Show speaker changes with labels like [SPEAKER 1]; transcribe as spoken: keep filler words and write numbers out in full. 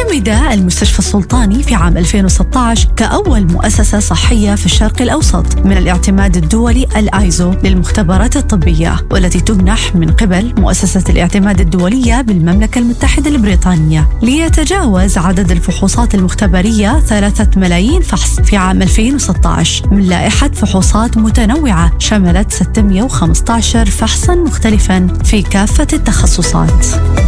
[SPEAKER 1] اعتمد المستشفى السلطاني في عام ألفين وستة عشر كأول مؤسسة صحية في الشرق الأوسط من الاعتماد الدولي الآيزو للمختبرات الطبية، والتي تمنح من قبل مؤسسة الاعتماد الدولية بالمملكة المتحدة البريطانية، ليتجاوز عدد الفحوصات المختبرية ثلاثة ملايين فحص في عام ألفين وستة عشر من لائحة فحوصات متنوعة شملت ستمائة وخمسة عشر فحصا مختلفا في كافة التخصصات.